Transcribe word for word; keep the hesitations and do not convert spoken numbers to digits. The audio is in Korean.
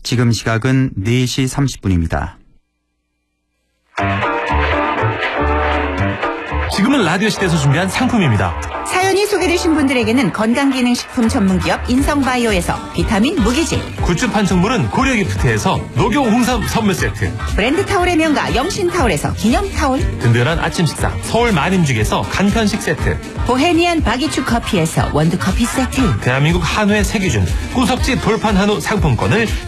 지금 시각은 네 시 삼십 분입니다. 지금은 라디오 시대에서 준비한 상품입니다. 사연이 소개되신 분들에게는 건강기능식품 전문기업 인성바이오에서 비타민 무기질, 굿즈 판촉물은 고려기프트에서 녹용 홍삼 선물 세트, 브랜드 타올의 명가 영신타올에서 기념타올, 든든한 아침 식사 서울 만임죽에서 간편식 세트, 보헤미안 바기추 커피에서 원두커피 세트, 대한민국 한우의 세기준 구석지 돌판 한우 상품권을